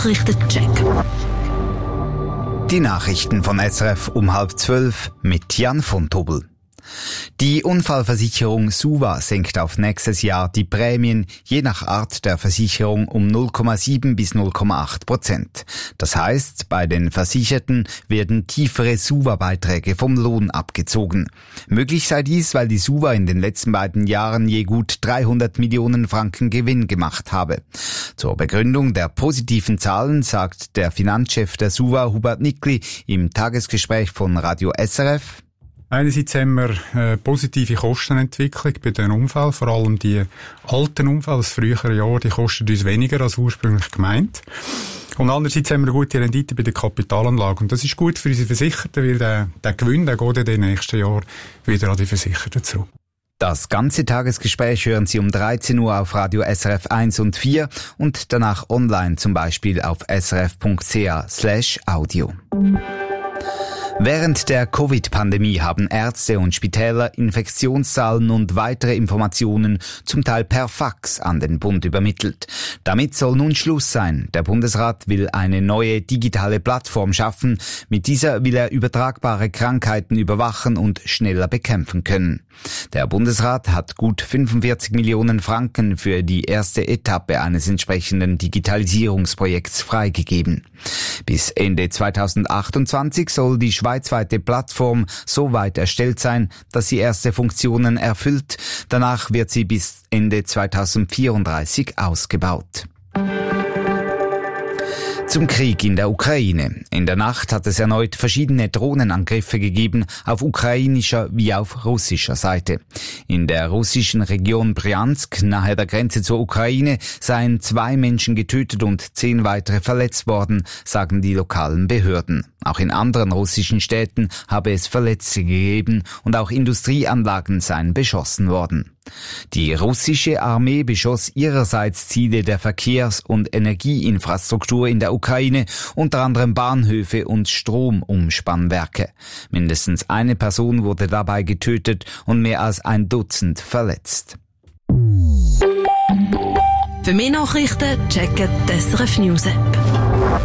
Nachrichtencheck. Die Nachrichten von SRF um 11:30 mit Jan von Tobel. Die Unfallversicherung SUVA senkt auf nächstes Jahr die Prämien je nach Art der Versicherung um 0,7 bis 0,8%. Das heißt, bei den Versicherten werden tiefere SUVA-Beiträge vom Lohn abgezogen. Möglich sei dies, weil die SUVA in den letzten beiden Jahren je gut 300 Millionen Franken Gewinn gemacht habe. Zur Begründung der positiven Zahlen sagt der Finanzchef der SUVA, Hubert Nickli, im Tagesgespräch von Radio SRF: Einerseits haben wir eine positive Kostenentwicklung bei den Unfällen, vor allem die alten Unfälle aus früheren Jahren, die kosten uns weniger als ursprünglich gemeint. Und andererseits haben wir eine gute Rendite bei der Kapitalanlage. Und das ist gut für unsere Versicherten, weil der Gewinn, der geht in den nächsten Jahren wieder an die Versicherten zurück. Das ganze Tagesgespräch hören Sie um 13 Uhr auf Radio SRF 1 und 4 und danach online, zum Beispiel auf srf.ch/audio. Während der Covid-Pandemie haben Ärzte und Spitäler Infektionszahlen und weitere Informationen zum Teil per Fax an den Bund übermittelt. Damit soll nun Schluss sein. Der Bundesrat will eine neue digitale Plattform schaffen. Mit dieser will er übertragbare Krankheiten überwachen und schneller bekämpfen können. Der Bundesrat hat gut 45 Millionen Franken für die erste Etappe eines entsprechenden Digitalisierungsprojekts freigegeben. Bis Ende 2028 soll die schweizweite Plattform so weit erstellt sein, dass sie erste Funktionen erfüllt. Danach wird sie bis Ende 2034 ausgebaut. Zum Krieg in der Ukraine. In der Nacht hat es erneut verschiedene Drohnenangriffe gegeben, auf ukrainischer wie auf russischer Seite. In der russischen Region Bryansk, nahe der Grenze zur Ukraine, seien 2 Menschen getötet und 10 weitere verletzt worden, sagen die lokalen Behörden. Auch in anderen russischen Städten habe es Verletzte gegeben und auch Industrieanlagen seien beschossen worden. Die russische Armee beschoss ihrerseits Ziele der Verkehrs- und Energieinfrastruktur in der Ukraine, unter anderem Bahnhöfe und Stromumspannwerke. Mindestens eine Person wurde dabei getötet und mehr als 1 Dutzend verletzt. Für mehr Nachrichten checken die SRF News App.